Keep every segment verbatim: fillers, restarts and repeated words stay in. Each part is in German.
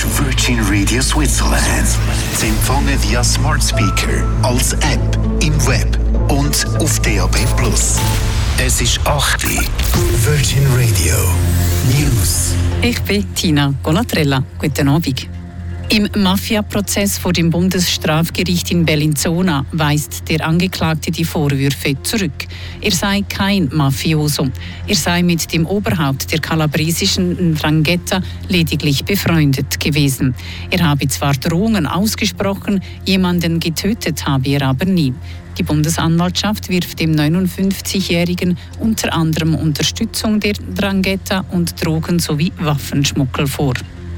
ist Virgin Radio Switzerland. Sie empfangen via Smart Speaker, als App, im Web und auf D A B plus. Es ist acht Uhr. Virgin Radio News. Ich bin Tina Golatrella. Guten Abend. Im Mafia-Prozess vor dem Bundesstrafgericht in Bellinzona weist der Angeklagte die Vorwürfe zurück. Er sei kein Mafioso. Er sei mit dem Oberhaupt der kalabresischen Ndrangheta lediglich befreundet gewesen. Er habe zwar Drohungen ausgesprochen, jemanden getötet habe er aber nie. Die Bundesanwaltschaft wirft dem neunundfünfzigjährigen unter anderem Unterstützung der Ndrangheta und Drogen- sowie Waffenschmuggel vor.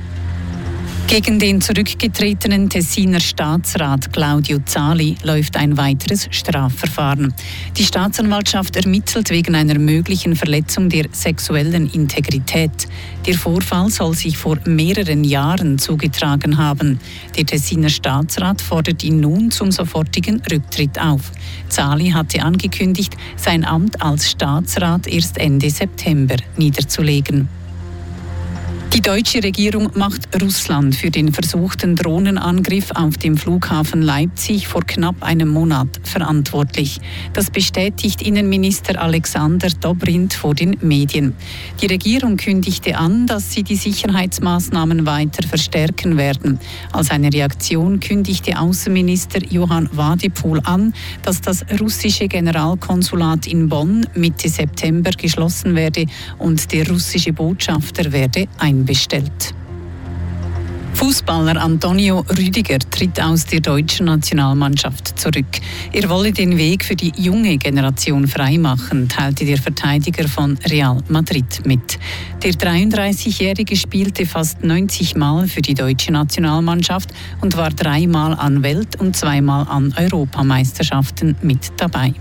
Gegen den zurückgetretenen Tessiner Staatsrat Claudio Zali läuft ein weiteres Strafverfahren. Die Staatsanwaltschaft ermittelt wegen einer möglichen Verletzung der sexuellen Integrität. Der Vorfall soll sich vor mehreren Jahren zugetragen haben. Der Tessiner Staatsrat fordert ihn nun zum sofortigen Rücktritt auf. Zali hatte angekündigt, sein Amt als Staatsrat erst Ende September niederzulegen. Die deutsche Regierung macht Russland für den versuchten Drohnenangriff auf dem Flughafen Leipzig vor knapp einem Monat verantwortlich. Das bestätigt Innenminister Alexander Dobrindt vor den Medien. Die Regierung kündigte an, dass sie die Sicherheitsmaßnahmen weiter verstärken werden. Als eine Reaktion kündigte Außenminister Johann Wadephul an, dass das russische Generalkonsulat in Bonn Mitte September geschlossen werde und der russische Botschafter werde einbestellt. Bestellt. Fußballer Antonio Rüdiger tritt aus der deutschen Nationalmannschaft zurück. Er wolle den Weg für die junge Generation freimachen, teilte der Verteidiger von Real Madrid mit. Der dreiunddreißigjährige spielte fast neunzig Mal für die deutsche Nationalmannschaft und war dreimal an Welt- und zweimal an Europameisterschaften mit dabei.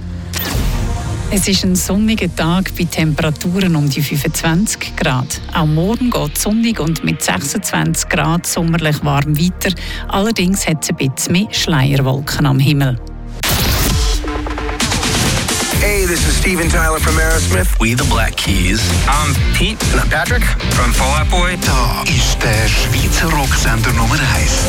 Es ist ein sonniger Tag bei Temperaturen um die fünfundzwanzig Grad. Auch morgen geht es sonnig und mit sechsundzwanzig Grad sommerlich warm weiter. Allerdings hat es ein bisschen mehr Schleierwolken am Himmel. Hey, this is Steven Tyler from Aerosmith. We the Black Keys. I'm Pete. And I'm Patrick from Fall Out Boy. Da ist der Schweizer Rocksender Nummer eins.